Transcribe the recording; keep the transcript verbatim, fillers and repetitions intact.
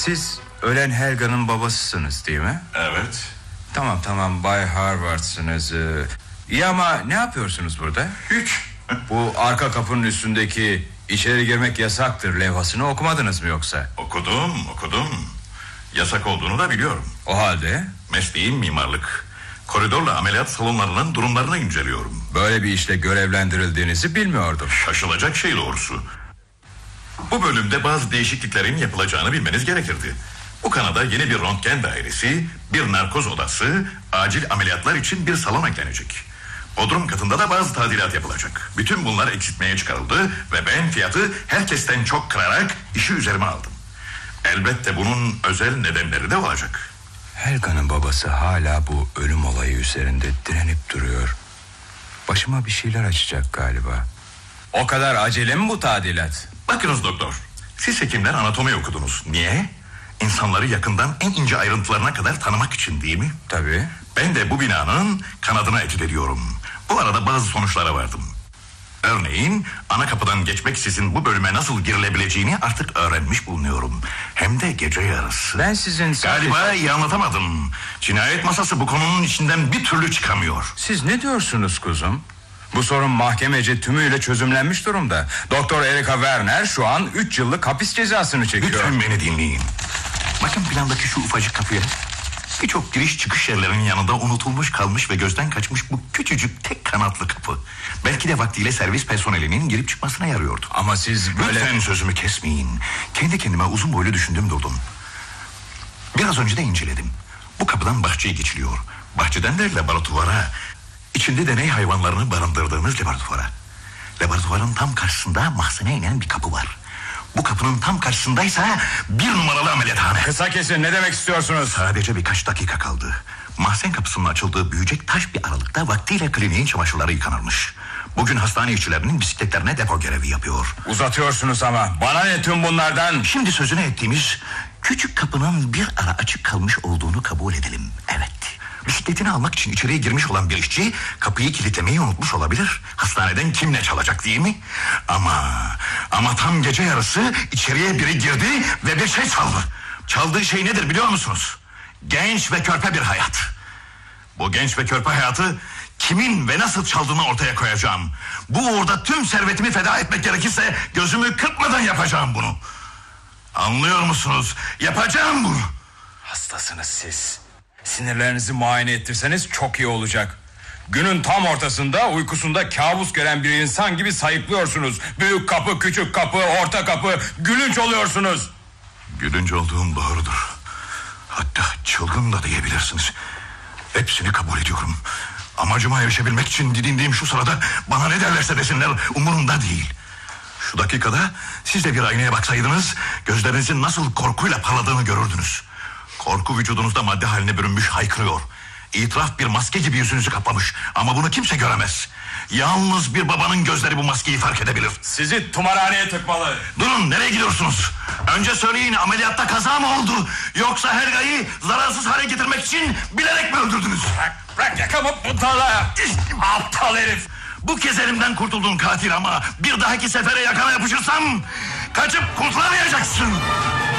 Siz ölen Helga'nın babasısınız değil mi? Evet. Tamam tamam, Bay Harvard'sınız. İyi ama ne yapıyorsunuz burada? Hiç. Bu arka kapının üstündeki içeri girmek yasaktır levhasını okumadınız mı yoksa? Okudum okudum. Yasak olduğunu da biliyorum. O halde? Mesleğim mimarlık. Koridorla ameliyat salonlarının durumlarını inceliyorum. Böyle bir işle görevlendirildiğinizi bilmiyordum. Şaşılacak şey doğrusu. Bu bölümde bazı değişikliklerin yapılacağını bilmeniz gerekirdi. Bu kanada yeni bir röntgen dairesi, bir narkoz odası, acil ameliyatlar için bir salon eklenecek. Bodrum katında da bazı tadilat yapılacak. Bütün bunlar eksiltmeye çıkarıldı ve ben fiyatı herkesten çok kırarak işi üzerime aldım. Elbette bunun özel nedenleri de olacak. Helga'nın babası hala bu ölüm olayı üzerinde direnip duruyor. Başıma bir şeyler açacak galiba. O kadar acele mi bu tadilat? Bakınız doktor, siz hekimler anatomi okudunuz. Niye? İnsanları yakından en ince ayrıntılarına kadar tanımak için değil mi? Tabii. Ben de bu binanın kanadına etüt ediyorum. Bu arada bazı sonuçlara vardım. Örneğin ana kapıdan geçmeksizin bu bölüme nasıl girilebileceğini artık öğrenmiş bulunuyorum. Hem de gece yarısı. Ben sizin... Galiba iyi anlatamadım. Cinayet masası bu konunun içinden bir türlü çıkamıyor. Siz ne diyorsunuz kuzum? Bu sorun mahkemece tümüyle çözümlenmiş durumda. Doktor Erika Werner şu an üç yıllık hapis cezasını çekiyor. Lütfen beni dinleyin. Bakın plandaki şu ufacık kapıya. Birçok giriş çıkış yerlerinin yanında unutulmuş kalmış ve gözden kaçmış bu küçücük tek kanatlı kapı. Belki de vaktiyle servis personelinin girip çıkmasına yarıyordu. Ama siz böyle... Lütfen sözümü kesmeyin. Kendi kendime uzun boylu düşündüm durdum. Biraz önce de inceledim. Bu kapıdan bahçeye geçiliyor. Bahçeden de laboratuvara. İçinde deney hayvanlarını barındırdığımız laboratuvara. Laboratuvarın tam karşısında mahzene inen bir kapı var. Bu kapının tam karşısındaysa bir numaralı ameliyathane. Kısa kesin, ne demek istiyorsunuz? Sadece birkaç dakika kaldı. Mahzen kapısının açıldığı büyüyecek taş bir aralıkta vaktiyle kliniğin çamaşırları yıkanırmış. Bugün hastane işçilerinin bisikletlerine depo görevi yapıyor. Uzatıyorsunuz ama. Bana ne tüm bunlardan? Şimdi sözünü ettiğimiz küçük kapının bir ara açık kalmış olduğunu kabul edelim. Evet. Bisikletini almak için içeriye girmiş olan bir işçi kapıyı kilitlemeyi unutmuş olabilir. Hastaneden kim ne çalacak değil mi? Ama ama tam gece yarısı içeriye biri girdi ve bir şey çaldı. Çaldığı şey nedir biliyor musunuz? Genç ve körpe bir hayat. Bu genç ve körpe hayatı kimin ve nasıl çaldığını ortaya koyacağım. Bu uğurda tüm servetimi feda etmek gerekirse gözümü kırpmadan yapacağım bunu. Anlıyor musunuz? Yapacağım bunu. Hastasınız siz. Sinirlerinizi muayene ettirseniz çok iyi olacak. Günün tam ortasında uykusunda kabus gören bir insan gibi sayıklıyorsunuz. Büyük kapı, küçük kapı, orta kapı, gülünç oluyorsunuz. Gülünç olduğum doğrudur. Hatta çılgın da diyebilirsiniz. Hepsini kabul ediyorum. Amacıma erişebilmek için didindiğim şu sırada bana ne derlerse desinler umurumda değil. Şu dakikada siz de bir aynaya baksaydınız gözlerinizin nasıl korkuyla parladığını görürdünüz. Korku vücudunuzda madde haline bürünmüş, haykırıyor. İtiraf bir maske gibi yüzünüzü kaplamış. Ama bunu kimse göremez. Yalnız bir babanın gözleri bu maskeyi fark edebilir. Sizi tımarhaneye tıkmalı. Durun, nereye gidiyorsunuz? Önce söyleyin, ameliyatta kaza mı oldu? Yoksa Helga'yı zararsız hale getirmek için bilerek mi öldürdünüz? Bırak, bırak yakamı budala. Aptal herif. Bu kez elimden kurtuldun katil ama bir dahaki sefere yakana yapışırsam kaçıp kurtulamayacaksın.